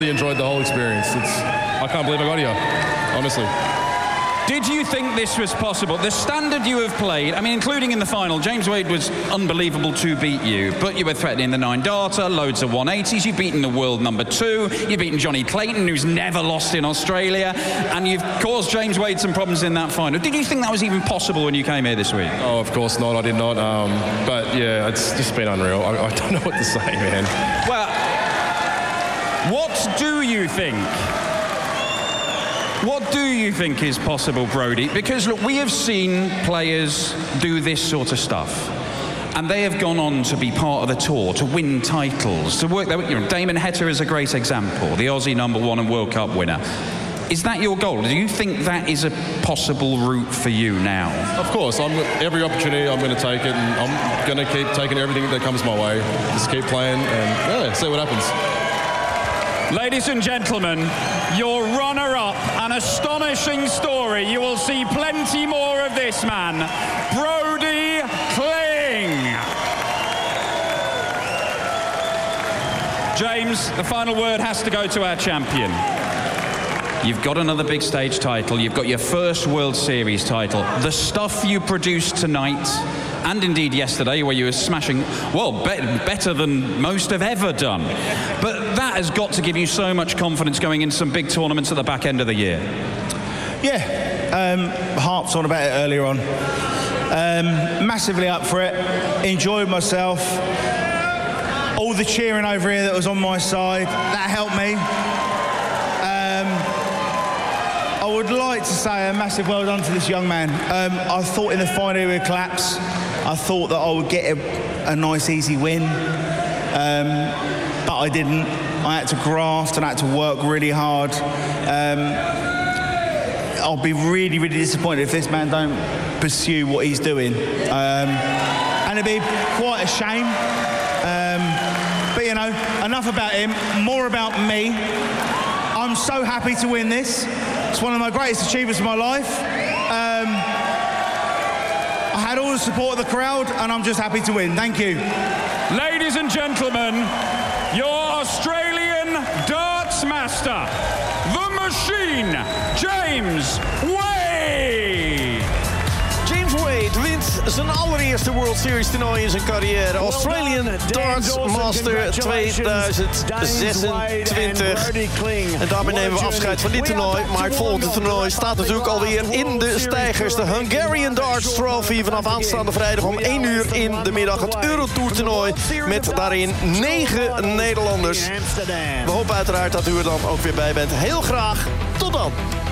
Enjoyed the whole experience. I can't believe I got here, honestly. Did you think this was possible? The standard you have played, I mean, including in the final, James Wade was unbelievable to beat you, but you were threatening the 9-darter, loads of 180s, you've beaten the world number 2, you've beaten Johnny Clayton, who's never lost in Australia, and you've caused James Wade some problems in that final. Did you think that was even possible when you came here this week? Oh, of course not, I did not. But yeah, it's just been unreal. I don't know what to say, man. Well, what do you think? What do you think is possible, Brodie? Because, look, we have seen players do this sort of stuff, and they have gone on to be part of the tour, to win titles, to work their... You know, Damon Heta is a great example, the Aussie #1 and World Cup winner. Is that your goal? Do you think that is a possible route for you now? Of course. Every opportunity, I'm going to take it, and I'm going to keep taking everything that comes my way. Just keep playing and, see what happens. Ladies and gentlemen, your runner-up, an astonishing story. You will see plenty more of this man, Brodie Kling. James, the final word has to go to our champion. You've got another big stage title. You've got your first World Series title. The stuff you produced tonight, and indeed yesterday, where you were smashing, well, better than most have ever done. But that has got to give you so much confidence going into some big tournaments at the back end of the year. Yeah, harped on about it earlier on. Massively up for it. Enjoyed myself. All the cheering over here that was on my side, that helped me. I would like to say a massive well done to this young man. I thought in the final he would collapse. I thought that I would get a nice easy win, but I didn't. I had to graft and I had to work really hard. I'll be really, really disappointed if this man don't pursue what he's doing. And it'd be quite a shame. But, you know, enough about him, more about me. I'm so happy to win this. It's one of my greatest achievements of my life. I had all the support of the crowd, and I'm just happy to win. Thank you. Ladies and gentlemen, your Australian darts master, the machine, James Wade. James Wade wint zijn allereerste World Series toernooi in zijn carrière. Australian Darts Master 2026. En daarmee nemen we afscheid van dit toernooi. Maar het volgende toernooi staat natuurlijk alweer in de stijgers. De Hungarian Darts Trophy vanaf aanstaande vrijdag om 1 uur in de middag. Het Eurotour toernooi met daarin 9 Nederlanders. We hopen uiteraard dat u er dan ook weer bij bent. Heel graag. Tot dan.